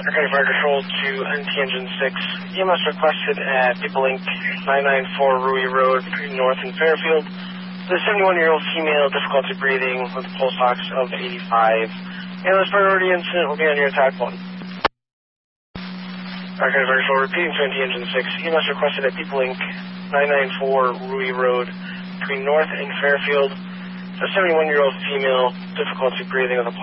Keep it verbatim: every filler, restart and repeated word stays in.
County Fire Control to N T Engine six. E M S requested at People Inc nine ninety-four Rui Road between North and Fairfield. The seventy-one-year-old female, difficulty breathing with a pulse ox of eighty-five. And this priority incident will be on your attack one. County Fire Control repeating to N T Engine six. E M S requested at People Inc nine ninety-four Rui Road between North and Fairfield. The seventy-one-year-old female, difficulty breathing with a